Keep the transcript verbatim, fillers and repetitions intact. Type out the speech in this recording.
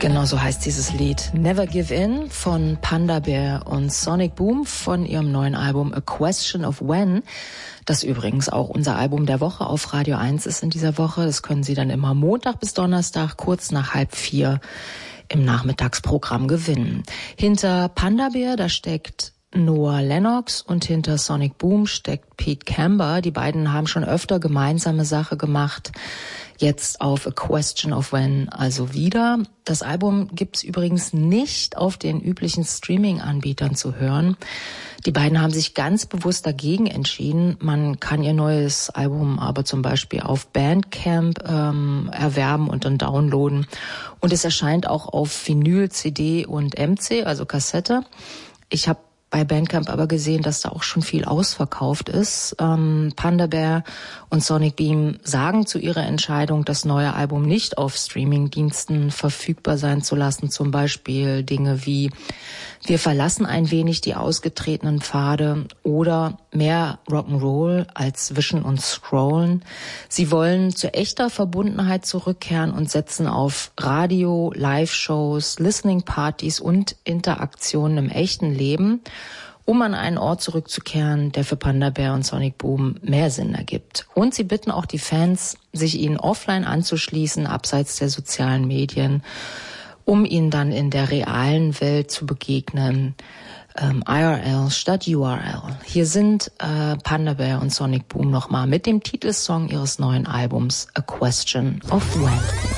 Genau so heißt dieses Lied. Never Give In von Panda Bear und Sonic Boom von ihrem neuen Album A Question of When. Das übrigens auch unser Album der Woche auf Radio eins ist in dieser Woche. Das können Sie dann immer Montag bis Donnerstag kurz nach halb vier im Nachmittagsprogramm gewinnen. Hinter Panda Bear, da steckt Noah Lennox und hinter Sonic Boom steckt Pete Camber. Die beiden haben schon öfter gemeinsame Sache gemacht. Jetzt auf A Question of When also wieder. Das Album gibt's übrigens nicht auf den üblichen Streaming-Anbietern zu hören. Die beiden haben sich ganz bewusst dagegen entschieden. Man kann ihr neues Album aber zum Beispiel auf Bandcamp ähm, erwerben und dann downloaden. Und es erscheint auch auf Vinyl, C D und M C, also Kassette. Ich habe bei Bandcamp aber gesehen, dass da auch schon viel ausverkauft ist. Ähm, Panda Bear und Sonic Boom sagen zu ihrer Entscheidung, das neue Album nicht auf Streamingdiensten verfügbar sein zu lassen. Zum Beispiel Dinge wie wir verlassen ein wenig die ausgetretenen Pfade oder mehr Rock'n'Roll als Wischen und Scrollen. Sie wollen zu echter Verbundenheit zurückkehren und setzen auf Radio, Live-Shows, Listening-Partys und Interaktionen im echten Leben, um an einen Ort zurückzukehren, der für Panda Bear und Sonic Boom mehr Sinn ergibt. Und sie bitten auch die Fans, sich ihnen offline anzuschließen, abseits der sozialen Medien, um ihnen dann in der realen Welt zu begegnen. Ähm, I R L statt U R L. Hier sind äh, Panda Bear und Sonic Boom nochmal mit dem Titelsong ihres neuen Albums A Question of When.